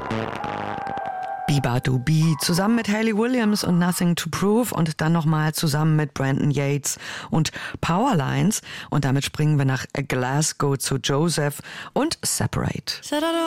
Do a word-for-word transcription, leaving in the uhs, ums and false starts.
Biba to Be zusammen mit Hayley Williams und Nothing to Prove und dann nochmal zusammen mit Brandon Yates und Powerlines. Und damit springen wir nach Glasgow zu Joseph und Separate.